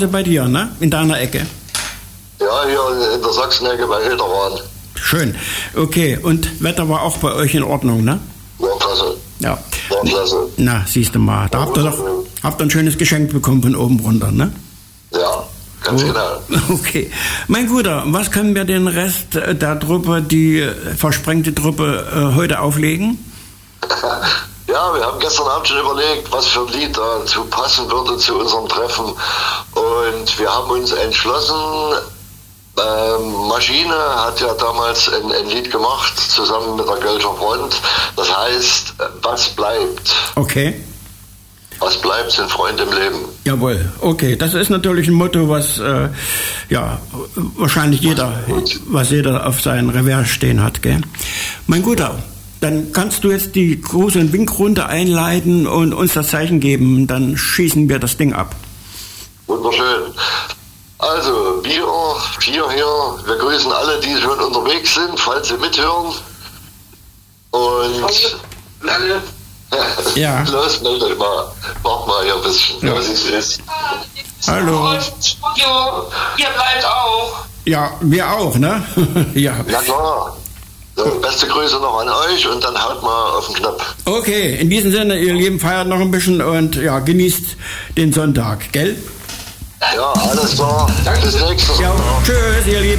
bei dir, ne? In deiner Ecke. Ja, hier in der Sachsenecke bei Hilderan. Schön. Okay, und Wetter war auch bei euch in Ordnung, ne? Ja, klasse. Ja. Ja, klasse. Na, siehst du mal. Da habt ihr ein schönes Geschenk bekommen von oben runter, ne? Ja, ganz genau. Okay. Mein Guter, was können wir den Rest der Truppe, die versprengte Truppe, heute auflegen? Ja, wir haben gestern Abend schon überlegt, was für ein Lied dazu passen würde zu unserem Treffen. Und wir haben uns entschlossen, Maschine hat ja damals ein Lied gemacht, zusammen mit der Gölscher Front. Das heißt, was bleibt? Okay. Was bleibt, sind Freunde im Leben. Jawohl, okay. Das ist natürlich ein Motto, was wahrscheinlich jeder auf seinem Revers stehen hat, gell? Mein Guter, dann kannst du jetzt die Gruß- und Winkrunde einleiten und uns das Zeichen geben. Dann schießen wir das Ding ab. Wunderschön. Also, wir vier hier, wir grüßen alle, die schon unterwegs sind, falls sie mithören. Und ja. Los, meldet euch mal. Macht mal hier ein bisschen. Ja. Was ist. Hallo. Studio, ihr bleibt auch. Ja, wir auch, ne? Ja. Ja klar. So, beste Grüße noch an euch und dann haut mal auf den Knopf. Okay, in diesem Sinne, ihr Lieben, feiert noch ein bisschen und ja, genießt den Sonntag, gell? Ja, alles klar. Bis nächstes Mal. Ja, tschüss, ihr Lieben.